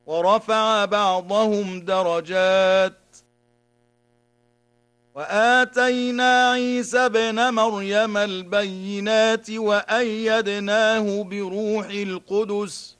ورفع بعضهم درجات وآتينا عيسى ابن مريم البينات وأيدناه بروح القدس